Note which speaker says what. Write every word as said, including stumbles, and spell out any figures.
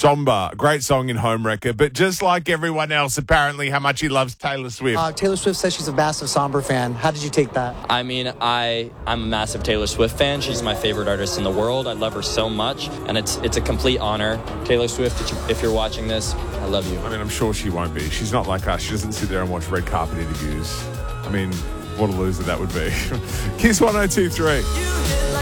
Speaker 1: Somber, great song in Homewrecker, but just like everyone else, apparently, how much he loves Taylor Swift.
Speaker 2: Uh, Taylor Swift says she's a massive Somber fan. How did you take that?
Speaker 3: I mean, I, I'm a massive Taylor Swift fan. She's my favorite artist in the world. I love her so much, and it's it's a complete honor. Taylor Swift, if, you, if you're watching this, I love you.
Speaker 1: I mean, I'm sure she won't be. She's not like us. She doesn't sit there and watch red carpet interviews. I mean, what a loser that would be. Kiss one oh two three.